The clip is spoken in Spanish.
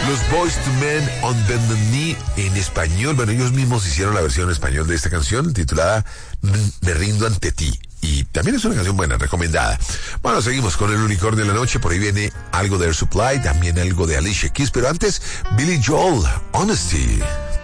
Los Boyz II Men on Bended Knee en español. Bueno, ellos mismos hicieron la versión en español de esta canción titulada Me rindo ante ti. Y también es una canción buena, recomendada. Bueno, seguimos con el unicornio de la noche. Por ahí viene algo de Air Supply, también algo de Alicia Keys. Pero antes, Billy Joel, Honesty.